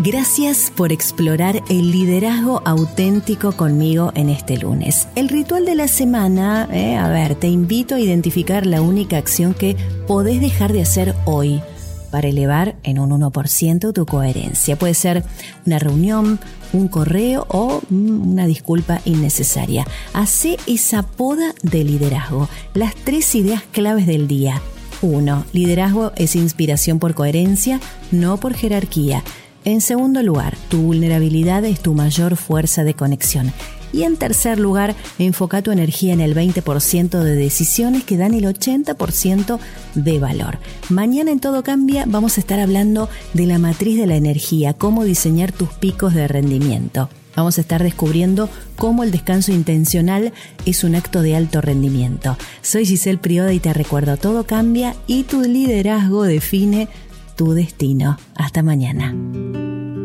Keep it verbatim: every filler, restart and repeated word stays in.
Gracias por explorar el liderazgo auténtico conmigo en este lunes. El ritual de la semana, eh, a ver, te invito a identificar la única acción que podés dejar de hacer hoy para elevar en un uno por ciento tu coherencia. Puede ser una reunión, un correo o una disculpa innecesaria. Hacé esa poda de liderazgo. Las tres ideas claves del día. Uno, liderazgo es inspiración por coherencia, no por jerarquía. En segundo lugar, tu vulnerabilidad es tu mayor fuerza de conexión. Y en tercer lugar, enfoca tu energía en el veinte por ciento de decisiones que dan el ochenta por ciento de valor. Mañana en Todo Cambia vamos a estar hablando de la matriz de la energía, cómo diseñar tus picos de rendimiento. Vamos a estar descubriendo cómo el descanso intencional es un acto de alto rendimiento. Soy Giselle Prioda y te recuerdo, todo cambia y tu liderazgo define tu destino. Hasta mañana.